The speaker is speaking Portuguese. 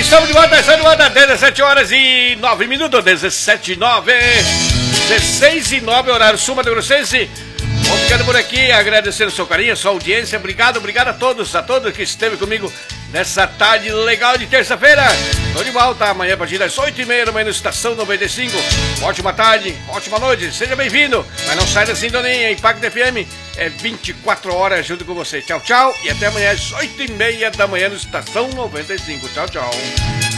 Estamos de volta, 17 horas e 9 minutos, 17 e 9, 16 e 9, horário Sul do Grossense. Vamos ficando por aqui, agradecendo o seu carinho, a sua audiência. Obrigado a todos que esteve comigo nessa tarde legal de terça-feira. Estou de volta amanhã a partir das 8h30 da manhã no Estação 95. Ótima tarde, ótima noite, seja bem-vindo. Mas não sai da sintonia, Impacto FM é 24 horas junto com você. Tchau, tchau, e até amanhã às 8h30 da manhã no Estação 95. Tchau, tchau.